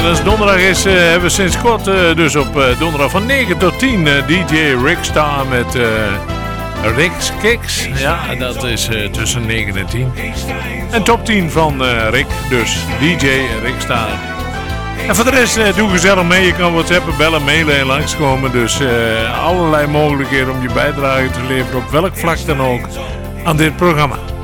als donderdag is, hebben we sinds kort dus op donderdag van 9 tot 10 DJ Rick Star met Rick's Kicks. Ja, dat is tussen 9 en 10. En top 10 van Rick, dus DJ Rick Star. En voor de rest doe gezellig mee. Je kan WhatsAppen, bellen, mailen en langskomen. Dus allerlei mogelijkheden om je bijdrage te leveren op welk vlak dan ook aan dit programma.